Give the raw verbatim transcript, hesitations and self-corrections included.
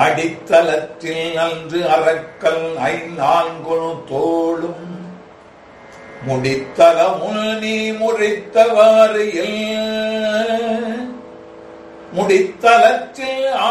அடித்தளத்தில் அன்று அறக்கல் ஐநான்கொழு தோளும் முடித்தளமுள் நீ முறித்தவாறு முடித்தளத்தில்